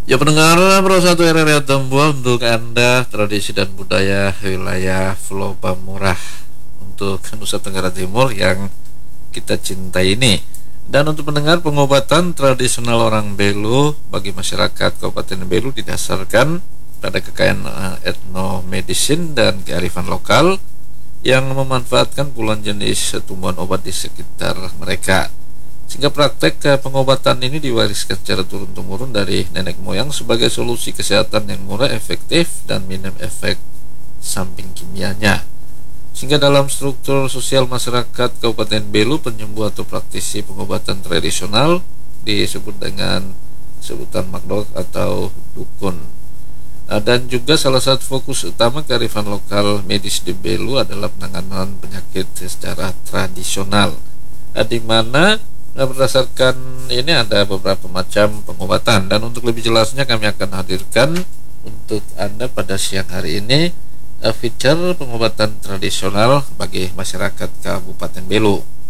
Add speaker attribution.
Speaker 1: Ya pendengar Pro 1 RRI Tambua, untuk Anda tradisi dan budaya wilayah Pulau Pamurah untuk Nusa Tenggara Timur yang kita cintai ini. Dan untuk pendengar, pengobatan tradisional orang Belu bagi masyarakat Kabupaten Belu didasarkan pada kekayaan etnomedicine dan kearifan lokal yang memanfaatkan puluhan jenis tumbuhan obat di sekitar mereka, sehingga praktek pengobatan ini diwariskan secara turun-temurun dari nenek moyang sebagai solusi kesehatan yang murah, efektif, dan minim efek samping kimianya. Sehingga dalam struktur sosial masyarakat Kabupaten Belu, penyembuh atau praktisi pengobatan tradisional disebut dengan sebutan magdok atau dukun. Dan juga salah satu fokus utama kearifan lokal medis di Belu adalah penanganan penyakit secara tradisional, di mana berdasarkan ini ada beberapa macam pengobatan. Dan untuk lebih jelasnya kami akan hadirkan untuk Anda pada siang hari ini feature pengobatan tradisional bagi masyarakat Kabupaten Belu.